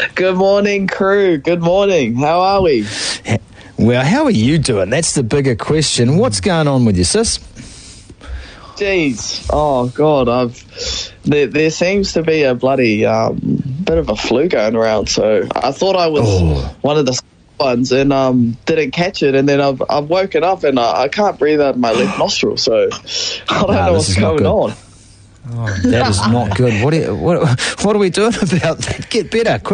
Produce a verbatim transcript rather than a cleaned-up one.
Good morning, crew. Good morning. How are we? Well, how are you doing? That's the bigger question. What's going on with you, sis? Jeez. Oh, God. I've there, there seems to be a bloody um, bit of a flu going around. So I thought I was Oh. one of the ones and um, didn't catch it. And then I've, I've woken up and I, I can't breathe out of my left nostril. So I don't Nah, know this what's is not going good. on. Oh, that is not good. What are, what, what are we doing about that? Get better, quick.